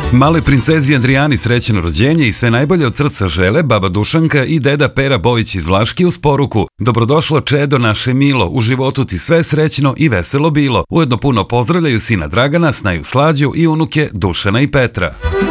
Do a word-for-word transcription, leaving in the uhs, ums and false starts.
Maloj princezi Andrijani srećeno rođenje i sve najbolje od srca žele baba Dušanka i deda Pera Bojić iz Vlaški uz poruku: dobrodošlo čedo naše milo, u životu ti sve srećno i veselo bilo. Ujedno puno pozdravljaju sina Dragana, snaju Slađu i unuke Dušana i Petra.